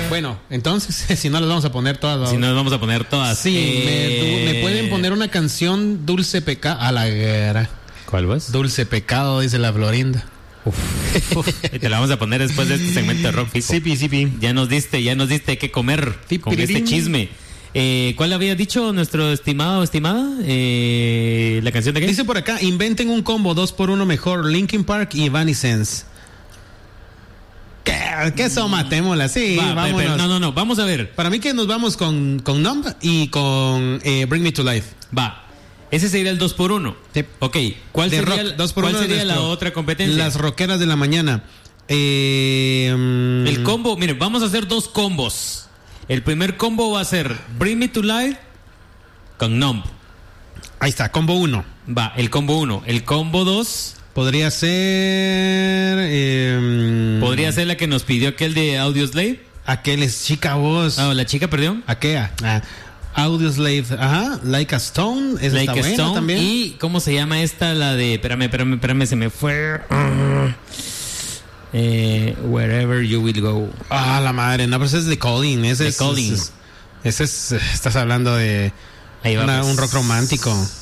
Bueno, entonces, si no las vamos a poner todas. Si no las vamos a poner todas. Sí, me pueden poner una canción Dulce Pecado. A la guerra. ¿Cuál vas? Dulce Pecado, dice la Florinda. Y te la vamos a poner después de este segmento de rock, Fico. Sí. Ya nos diste qué comer con este chisme. ¿Cuál había dicho nuestro estimado o estimada? ¿La canción de qué? Dice por acá, inventen un combo 2x1 mejor, Linkin Park y Evanescence. ¿Qué eso? Matémosla, sí, vámonos. No, vamos a ver. Para mí que nos vamos con Numb y con Bring Me to Life. Va. Ese sería el 2x1. Sí. Ok. ¿Cuál sería, ¿cuál sería la otra competencia? Las rockeras de la mañana. El combo, miren, vamos a hacer 2 combos. El primer combo va a ser Bring Me to Life con Numb. Ahí está, combo 1. Va, el combo 1. El combo 2 podría ser... podría ser la que nos pidió aquel de Audioslave. Aquel es Chica Voz. Ah, ¿la chica perdió? Aquella. Audioslave, ajá, Like a Stone, esa Like está a buena Stone. también. ¿Y cómo se llama esta? La de, espérame, se me fue. Wherever You Will Go. Ah, la madre, no, pero ese es The Calling. Ese es, estás hablando de ahí va, un rock romántico.